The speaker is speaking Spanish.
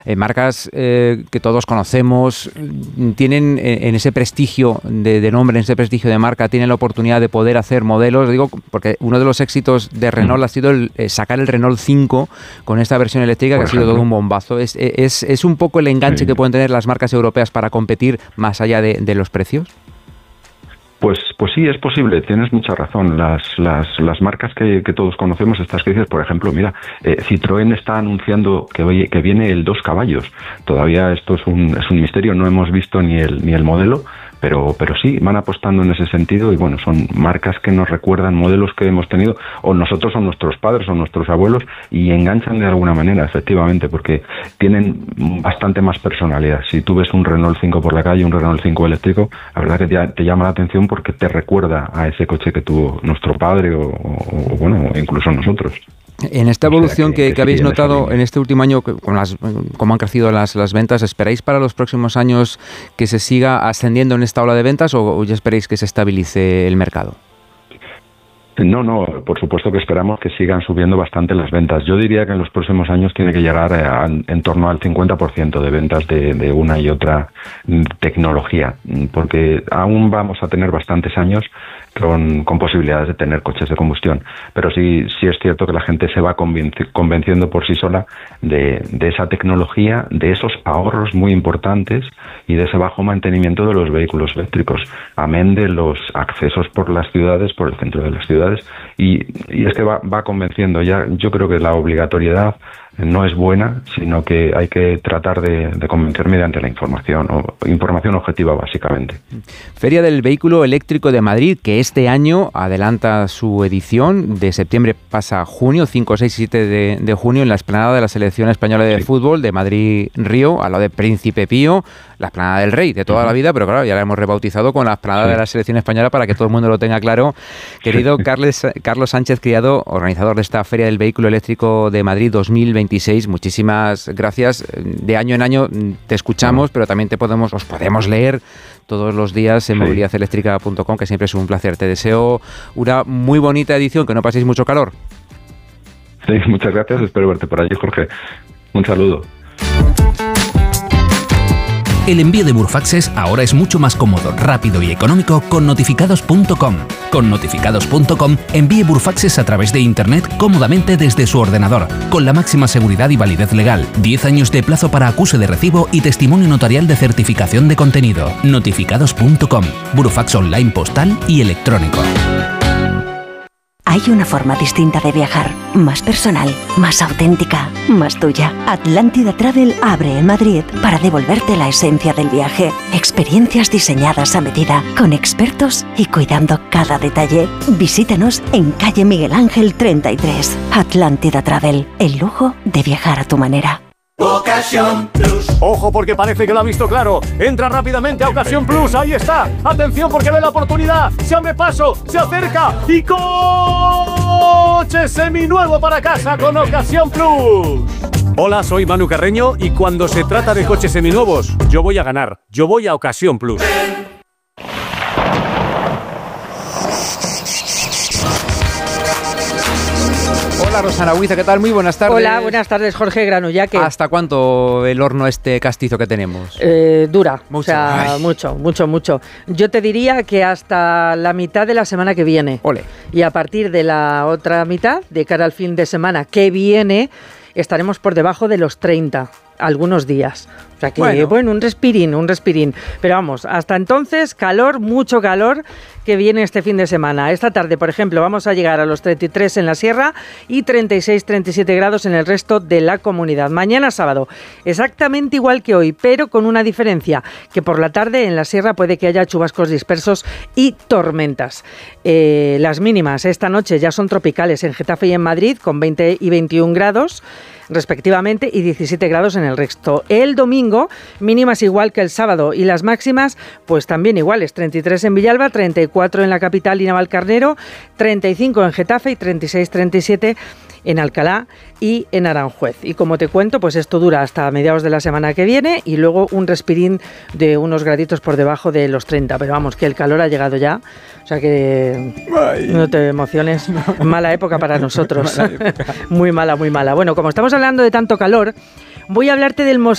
Marcas que todos conocemos, tienen en ese prestigio de nombre, en ese prestigio de marca, tienen la oportunidad de poder hacer modelos. Digo, porque uno de los éxitos de Renault ha sido sacar el Renault 5 con esta versión eléctrica, que ha sido todo un bombazo. ¿Es un poco el enganche que pueden tener las marcas europeas para competir más allá de los precios? Pues sí, es posible, tienes mucha razón. Las marcas que todos conocemos, estas que dices, por ejemplo, mira, Citroën está anunciando que viene el 2 caballos. Todavía esto es un misterio, no hemos visto ni el modelo, pero sí, van apostando en ese sentido y bueno, son marcas que nos recuerdan modelos que hemos tenido, o nosotros o nuestros padres o nuestros abuelos, y enganchan de alguna manera, efectivamente, porque tienen bastante más personalidad. Si tú ves un Renault 5 por la calle, un Renault 5 eléctrico, la verdad que te llama la atención porque te recuerda a ese coche que tuvo nuestro padre o bueno, incluso nosotros. En esta evolución que habéis notado en este último año, cómo han crecido las ventas, ¿esperáis para los próximos años que se siga ascendiendo en esta ola de ventas o ya esperáis que se estabilice el mercado? No, por supuesto que esperamos que sigan subiendo bastante las ventas. Yo diría que en los próximos años tiene que llegar en torno al 50% de ventas de una y otra tecnología, porque aún vamos a tener bastantes años con posibilidades de tener coches de combustión. Pero sí es cierto que la gente se va convenciendo por sí sola de esa tecnología, de esos ahorros muy importantes y de ese bajo mantenimiento de los vehículos eléctricos, amén de los accesos por las ciudades, por el centro de las ciudades, y es que va convenciendo. Ya yo creo que la obligatoriedad no es buena, sino que hay que tratar de convencer mediante la información objetiva, básicamente. Feria del Vehículo Eléctrico de Madrid, que este año adelanta su edición, de septiembre pasa a junio, 5, 6 y 7 de junio, en la explanada de la Selección Española de Fútbol de Madrid-Río, al lado de Príncipe Pío, la explanada del Rey de toda la vida, pero claro, ya la hemos rebautizado con la explanada de la Selección Española para que todo el mundo lo tenga claro. Querido Carlos Sánchez Criado, organizador de esta Feria del Vehículo Eléctrico de Madrid 2026, muchísimas gracias. De año en año te escuchamos, pero también os podemos leer todos los días en mobilidadeléctrica.com, que siempre es un placer. Te deseo una muy bonita edición, que no paséis mucho calor. Sí, muchas gracias, espero verte por allí, Jorge. Un saludo. El envío de Burfaxes ahora es mucho más cómodo, rápido y económico con notificados.com. Con notificados.com envíe Burfaxes a través de Internet cómodamente desde su ordenador, con la máxima seguridad y validez legal, 10 años de plazo para acuse de recibo y testimonio notarial de certificación de contenido. Notificados.com, Burfax online postal y electrónico. Hay una forma distinta de viajar, más personal, más auténtica, más tuya. Atlántida Travel abre en Madrid para devolverte la esencia del viaje. Experiencias diseñadas a medida, con expertos y cuidando cada detalle. Visítanos en calle Miguel Ángel 33. Atlántida Travel, el lujo de viajar a tu manera. Ocasión Plus. Ojo, porque parece que lo ha visto claro. Entra rápidamente a Ocasión Plus. Ahí está. Atención, porque ve la oportunidad. Se abre paso, se acerca y coche seminuevo para casa con Ocasión Plus. Hola, soy Manu Carreño y cuando se trata de coches seminuevos, yo voy a ganar. Yo voy a Ocasión Plus. Hola, Rosana Huiza, ¿qué tal? Muy buenas tardes. Hola, buenas tardes, Jorge Granullaque. ¿Hasta cuánto el horno castizo que tenemos? Dura, mucho. O sea, mucho. Yo te diría que hasta la mitad de la semana que viene. Ole. Y a partir de la otra mitad, de cara al fin de semana que viene, estaremos por debajo de los 30 algunos días. O sea que, bueno, un respirín. Pero vamos, hasta entonces, calor, mucho calor, que viene este fin de semana. Esta tarde, por ejemplo, vamos a llegar a los 33 en la sierra y 36, 37 grados en el resto de la comunidad. Mañana sábado, exactamente igual que hoy, pero con una diferencia, que por la tarde en la sierra puede que haya chubascos dispersos y tormentas. Las mínimas esta noche ya son tropicales en Getafe y en Madrid, con 20 y 21 grados respectivamente, y 17 grados en el resto. El domingo, mínimas igual que el sábado, y las máximas pues también iguales, 33 en Villalba, 34 en la capital y Navalcarnero, 35 en Getafe y 36, 37 en Alcalá y en Aranjuez. Y como te cuento, pues esto dura hasta mediados de la semana que viene y luego un respirín de unos graditos por debajo de los 30. Pero vamos, que el calor ha llegado ya. O sea que no te emociones. Mala época para nosotros. Muy mala. Bueno, como estamos hablando de tanto calor, voy a hablarte del mosquito.